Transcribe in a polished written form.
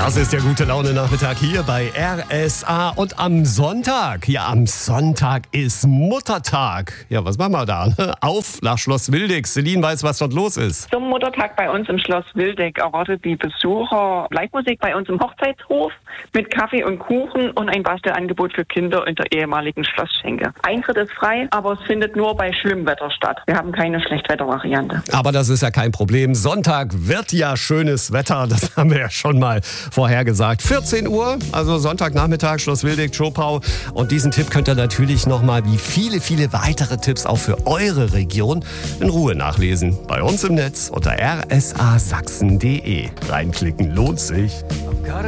Das ist der Gute-Laune-Nachmittag hier bei RSA. Und am Sonntag ist Muttertag. Ja, was machen wir da? Auf nach Schloss Wildeck. Celine weiß, was dort los ist. Zum Muttertag bei uns im Schloss Wildeck erwartet die Besucher Live-Musik bei uns im Hochzeitshof mit Kaffee und Kuchen und ein Bastelangebot für Kinder in der ehemaligen Schlossschenke. Eintritt ist frei, aber es findet nur bei Schlimmwetter statt. Wir haben keine Schlechtwettervariante. Aber das ist ja kein Problem. Sonntag wird ja schönes Wetter. Das haben wir ja schon mal vorhergesagt. 14 Uhr, also Sonntagnachmittag, Schloss Wildeck, Zschopau. Und diesen Tipp könnt ihr natürlich nochmal, wie viele, viele weitere Tipps auch für eure Region, in Ruhe nachlesen. Bei uns im Netz unter rsasachsen.de. Reinklicken lohnt sich.